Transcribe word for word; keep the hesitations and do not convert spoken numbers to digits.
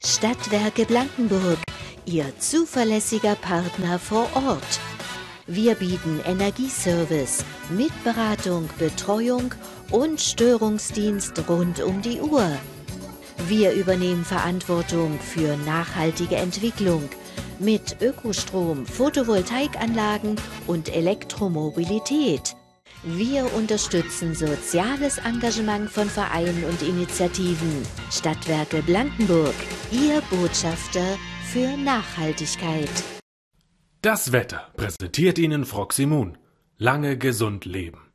Stadtwerke Blankenburg, Ihr zuverlässiger Partner vor Ort. Wir bieten Energieservice mit Beratung, Betreuung und Störungsdienst rund um die Uhr. Wir übernehmen Verantwortung für nachhaltige Entwicklung mit Ökostrom, Photovoltaikanlagen und Elektromobilität. Wir unterstützen soziales Engagement von Vereinen und Initiativen. Stadtwerke Blankenburg, Ihr Botschafter für Nachhaltigkeit. Das Wetter präsentiert Ihnen Froximun. Lange gesund leben.